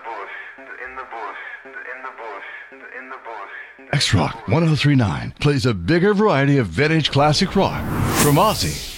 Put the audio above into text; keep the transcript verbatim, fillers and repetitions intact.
X-Rock one oh three point nine plays a bigger variety of vintage classic rock from Ozzy,